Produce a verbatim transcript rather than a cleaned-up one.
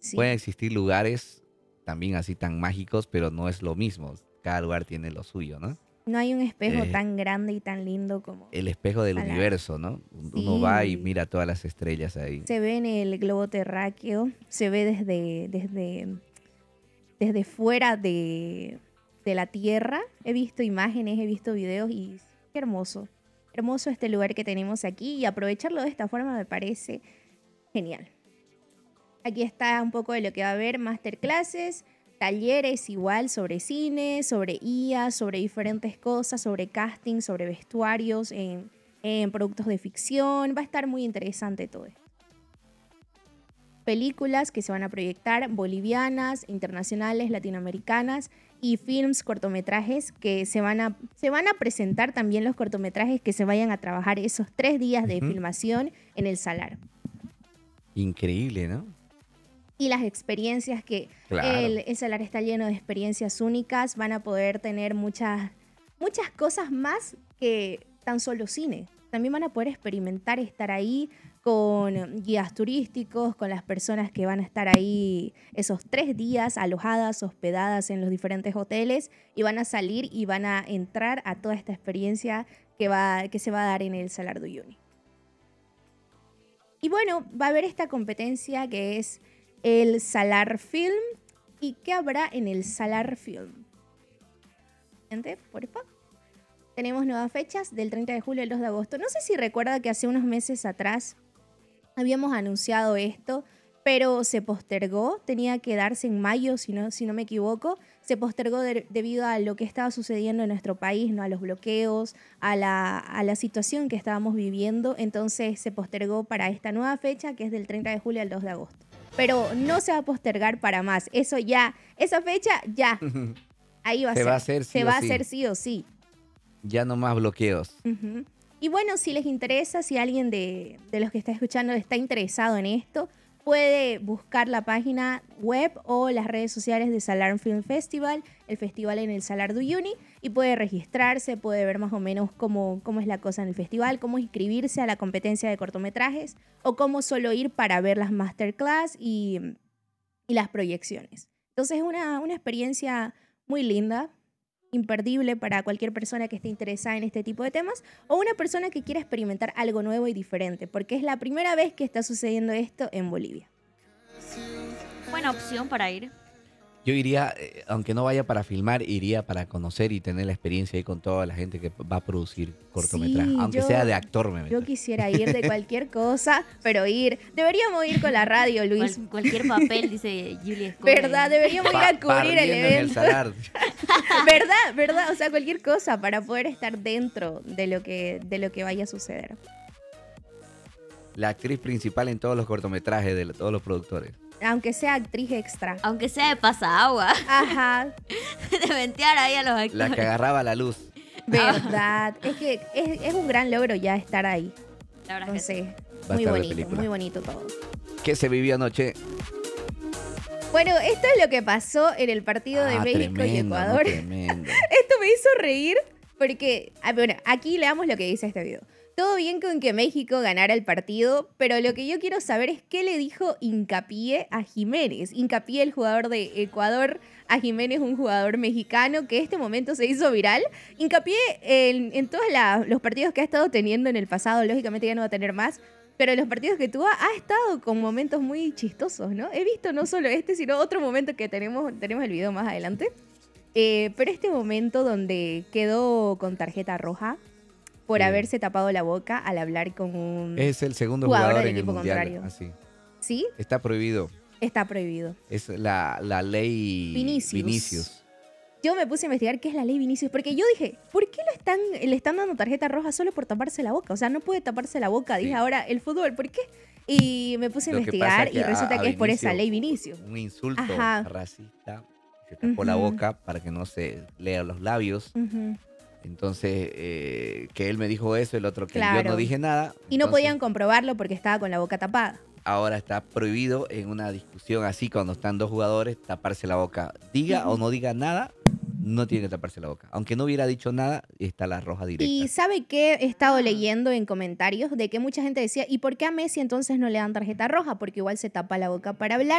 pueden Sí. existir lugares también así tan mágicos, pero no es lo mismo. Cada lugar tiene lo suyo, ¿no? No hay un espejo Eh, tan grande y tan lindo como el espejo del Salar. universo, ¿no? Uno va y Sí. mira todas las estrellas ahí. Se ve en el globo terráqueo, se ve desde, desde, desde fuera de, de la Tierra. He visto imágenes, he visto videos y qué hermoso. Hermoso este lugar que tenemos aquí y aprovecharlo de esta forma me parece genial. Aquí está un poco de lo que va a haber, masterclasses, talleres igual sobre cine, sobre I A, sobre diferentes cosas, sobre casting, sobre vestuarios, en, en productos de ficción. Va a estar muy interesante todo esto. Películas que se van a proyectar, bolivianas, internacionales, latinoamericanas y films, cortometrajes que se van a, se van a presentar también los cortometrajes que se vayan a trabajar esos tres días de Ujú. filmación en el Salar. Increíble, ¿no? Y las experiencias que Claro. el, el Salar está lleno de experiencias únicas, van a poder tener muchas, muchas cosas más que tan solo cine. También van a poder experimentar estar ahí con guías turísticos, con las personas que van a estar ahí esos tres días alojadas, hospedadas en los diferentes hoteles y van a salir y van a entrar a toda esta experiencia que, va, que se va a dar en el Salar de Uyuni. Y bueno, va a haber esta competencia que es el Salar Film. ¿Y qué habrá en el Salar Film? Gente, porfa. Tenemos nuevas fechas del treinta de julio al dos de agosto. No sé si recuerda que hace unos meses atrás habíamos anunciado esto, pero se postergó. Tenía que darse en mayo, si no, si no me equivoco. Se postergó de, debido a lo que estaba sucediendo en nuestro país, ¿no? A los bloqueos, a la, a la situación que estábamos viviendo. Entonces se postergó para esta nueva fecha, que es del treinta de julio al dos de agosto. Pero no se va a postergar para más. Eso ya, esa fecha ya, ahí va a Se ser. va a hacer sí se o va a sí. hacer sí o sí. Ya no más bloqueos. Ujú. Y bueno, si les interesa, si alguien de, de los que está escuchando está interesado en esto, puede buscar la página web o las redes sociales de Salar Film Festival, el festival en el Salar de Uyuni, y puede registrarse, puede ver más o menos cómo, cómo es la cosa en el festival, cómo inscribirse a la competencia de cortometrajes o cómo solo ir para ver las masterclass y, y las proyecciones. Entonces es una, una experiencia muy linda, imperdible para cualquier persona que esté interesada en este tipo de temas o una persona que quiera experimentar algo nuevo y diferente, porque es la primera vez que está sucediendo esto en Bolivia. Buena opción para ir. Yo iría, eh, aunque no vaya para filmar, iría para conocer y tener la experiencia ahí con toda la gente que va a producir cortometrajes. Sí, Aunque yo- sea de actor, me Yo meto. quisiera ir de cualquier cosa, pero ir. Deberíamos ir con la radio, Luis. Cual- cualquier papel, dice Julia Scott. ¿Verdad? Deberíamos ir a Pa- cubrir el parriendo en el evento. salar. ¿Verdad? ¿Verdad? O sea, cualquier cosa para poder estar dentro de lo que, de lo que vaya a suceder. La actriz principal en todos los cortometrajes de todos los productores. Aunque sea actriz extra. Aunque sea de pasagua, Ajá, de ventear ahí a los actores. La que agarraba la luz. verdad. Es que es, es un gran logro ya estar ahí. La verdad es que sí. Entonces, Va a muy estar de bonito, película. muy bonito todo. ¿Qué se vivió anoche? Bueno, esto es lo que pasó en el partido de Ah, México y tremendo, ¿no? Ecuador. Tremendo. Esto me hizo reír porque, ah, bueno, aquí leamos lo que dice este video. Todo bien con que México ganara el partido, pero lo que yo quiero saber es qué le dijo Hincapié a Jiménez. Hincapié, el jugador de Ecuador, a Jiménez, un jugador mexicano que en este momento se hizo viral. Hincapié en, en todos la- los partidos que ha estado teniendo en el pasado, lógicamente ya no va a tener más, pero en los partidos que tuvo ha estado con momentos muy chistosos, ¿no? He visto no solo este, sino otro momento que tenemos, tenemos el video más adelante. Eh, pero este momento donde quedó con tarjeta roja por Sí. haberse tapado la boca al hablar con un... Es el segundo Jugador jugador del en el equipo mundial. contrario. Así. ¿Sí? Está prohibido. Está prohibido. Es la, la ley Vinicius. Vinicius. Yo me puse a investigar qué es la ley Vinicius, porque yo dije, ¿por qué lo están, le están dando tarjeta roja solo por taparse la boca? O sea, no puede taparse la boca. Dije, Sí. ahora, el fútbol, ¿por qué? Y me puse a Lo que investigar pasa y a- resulta a que es por esa Vinicius, ley Vinicius. Un insulto Ajá. racista. Se tapó la Ujú. boca para que no se lea los labios. Ujú. Entonces, eh, que él me dijo eso, el otro que yo Claro. no dije nada. Y no Entonces, podían comprobarlo porque estaba con la boca tapada. ahora está prohibido en una discusión así, cuando están dos jugadores, taparse la boca. Diga o no diga nada, no tiene que taparse la boca. Aunque no hubiera dicho nada, está la roja directa. Y ¿sabe qué he estado leyendo en comentarios? De que mucha gente decía, ¿y por qué a Messi entonces no le dan tarjeta roja? Porque igual se tapa la boca para hablar.